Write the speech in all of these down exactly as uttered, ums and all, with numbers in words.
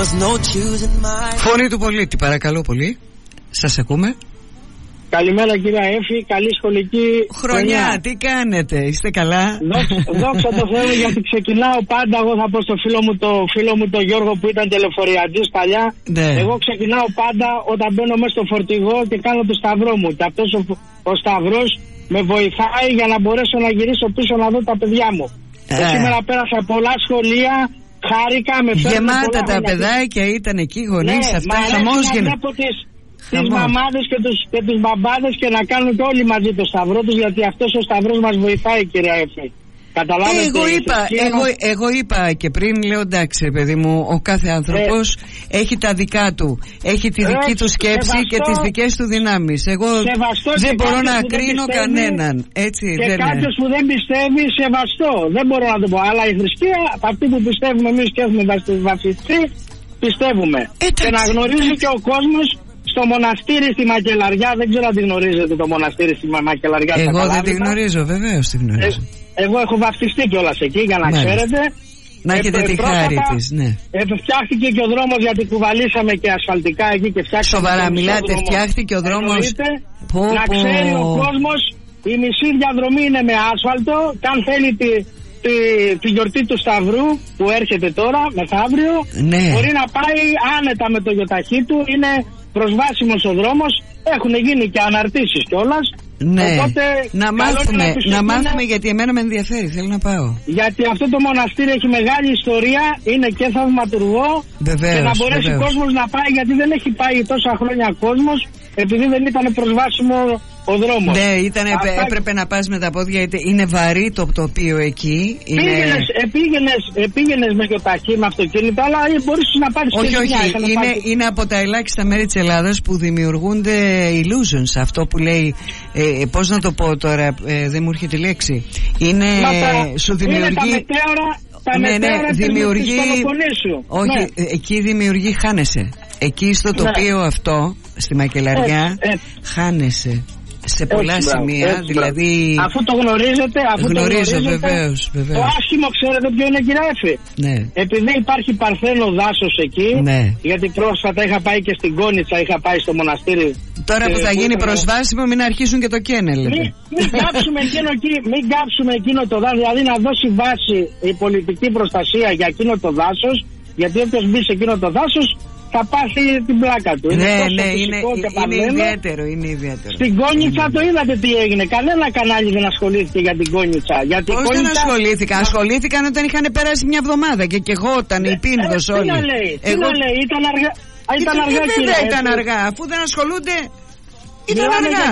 Φωνή του πολίτη, παρακαλώ πολύ. Σας ακούμε. Καλημέρα κυρία Έφη, καλή σχολική χρονιά. Χρονιά, τι κάνετε, είστε καλά? Δόξα, δόξα τω Θεώ, γιατί ξεκινάω πάντα, εγώ θα πω στο φίλο μου το, φίλο μου το Γιώργο που ήταν τελεφοριατής παλιά. Ναι. Εγώ ξεκινάω πάντα όταν μπαίνω μέσα στο φορτηγό και κάνω το σταυρό μου. Και αυτός ο, ο σταυρός με βοηθάει για να μπορέσω να γυρίσω πίσω να δω τα παιδιά μου. Ε. Σήμερα πέρασα πολλά σχολεία, χάρηκα με φέρνω. Γεμάτα τα παιδάκια ήταν εκεί, γονείς, ναι, αυτά, χαμός γίνεται. Τις μαμάδες και τους, και τους μπαμπάδες και να κάνουν και όλοι μαζί το σταυρό τους, γιατί αυτός ο σταυρός μας βοηθάει, κυρία Εφή. Καταλάβετε? Εγώ είπα, εγώ, εγώ είπα και πριν, λέω εντάξει παιδί μου, ο κάθε άνθρωπος ε, έχει τα δικά του, έχει τη δική ε, του σκέψη σεβαστό, και τις δικές του δυνάμεις. Εγώ δεν μπορώ να κρίνω πιστεύει, κανέναν. Έτσι, και δεν κάποιος που δεν πιστεύει, σεβαστό. Δεν μπορώ να το πω. Αλλά η θρησκεία, αυτοί που πιστεύουμε εμείς και έχουμε βασιστεί, πιστεύουμε. Εντάξει. Και να γνωρίζει και ο κόσμος. Στο μοναστήρι στη Μακελαριά, δεν ξέρω αν τη γνωρίζετε το μοναστήρι στη Μακελαριά. Εγώ δεν τη γνωρίζω, βεβαίως τη γνωρίζω. Ε, εγώ έχω βαφτιστεί κιόλας εκεί, για να Μάλιστα. ξέρετε. Να έχετε ε, τη χάρη της, ναι. Ε, φτιάχτηκε και ο δρόμος, γιατί κουβαλήσαμε και ασφαλτικά εκεί και φτιάξαμε. Σοβαρά μιλάτε, φτιάχτηκε ο δρόμος. Πω, να ξέρει ο κόσμος, η μισή διαδρομή είναι με άσφαλτο. Και αν θέλει τη, τη, τη γιορτή του Σταυρού που έρχεται τώρα, μεθαύριο, ναι. μπορεί να πάει άνετα με το γιοταχή του. Είναι προσβάσιμος ο δρόμος, έχουν γίνει και αναρτήσεις κιόλας. Ναι, οπότε, να μάθουμε, να, να μάθουμε γιατί εμένα με ενδιαφέρει, θέλω να πάω. Γιατί αυτό το μοναστήρι έχει μεγάλη ιστορία, είναι και θαυματουργό. Βεβαίως, και να μπορέσει ο κόσμος να πάει, γιατί δεν έχει πάει τόσα χρόνια κόσμος, επειδή δεν ήταν προσβάσιμο ο δρόμος. Ναι, ήτανε, Αυτά... έπρεπε να πας με τα πόδια, είναι βαρύ το τοπίο εκεί. Είναι... Πήγαινες, επήγαινες, επήγαινες με γιοταχή, με αυτοκίνητα, αλλά μπορείς να πάρεις όχι, και όχι, όχι, είναι, είναι από τα ελάχιστα μέρη της Ελλάδας που δημιουργούνται illusions, αυτό που λέει, ε, πώς να το πω τώρα, ε, δεν μου έρχεται η λέξη. Είναι, τα, σου δημιουργεί... Είναι τα μετέωρα, τα ναι, ναι, δημιουργεί... Όχι, ναι. εκεί δημιουργεί, χάνεσαι. Εκεί στο τοπίο ναι. αυτό, στη Μακελαριά, ε, ε. χάνεσαι. Σε πολλά έτσι, σημεία, έτσι, δηλαδή. Αφού το γνωρίζετε, αφού γνωρίζω, το γνωρίζετε. Βεβαίως, βεβαίως. Το άσχημο, ξέρετε ποιο είναι, κυρία Έφη? Ναι. Επειδή υπάρχει παρθένο δάσος εκεί, ναι. γιατί πρόσφατα είχα πάει και στην Κόνιτσα, είχα πάει στο μοναστήρι. Τώρα που θα γίνει προσβάσιμο, μην αρχίσουν και το καίνελ. Μην, μην κάψουμε εκείνο, μην κάψουμε εκείνο το δάσος, δηλαδή να δώσει βάση η πολιτική προστασία για εκείνο το δάσος, γιατί όποιος μπει σε εκείνο το δάσος θα πάθει την πλάκα του. Ναι, είναι ναι, είναι, είναι ιδιαίτερο, είναι ιδιαίτερο. Στην Κόνιτσα το είδατε τι έγινε. Κανένα κανάλι δεν ασχολήθηκε για την Κόνιτσα. Πώς Κόνιτσα... δεν ασχολήθηκαν? Ασχολήθηκαν όταν είχαν περάσει μια εβδομάδα και και εγώ ήταν η πίνδος όλοι. Τι να λέει, τι να λέει, ήταν αργά. Ήταν αργά, κύριε. Ήταν αργά, αφού δεν ασχολούνται, ήταν αργά.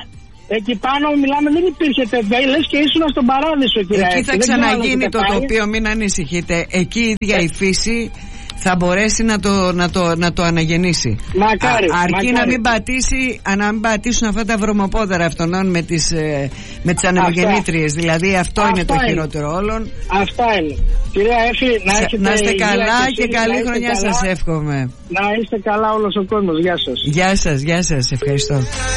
Εκεί πάνω μιλάμε, δεν υπήρχε τέτοια. Λες και ήσουν στον παράδεισο, κύριε. Εκεί θα ξαναγίνει το τοπίο, μην ανησυχείτε. Εκεί η ίδια η φύση θα μπορέσει να το, να το, να το αναγεννήσει. Μακάρι, Α, αρκεί μακάρι. να μην πατήσει, να μην πατήσουν αυτά τα βρωμοπόδαρα αυτών με τις, με τις ανεμογεννήτριες. Δηλαδή αυτό αυτά είναι το είναι. χειρότερο όλων. Αυτά είναι. Κυρία Έφη, να, έχετε να είστε καλά και, και καλή χρονιά καλά. Σας εύχομαι. Να είστε καλά όλος ο κόσμος. Γεια σας. Γεια σας, γεια σας. Ευχαριστώ.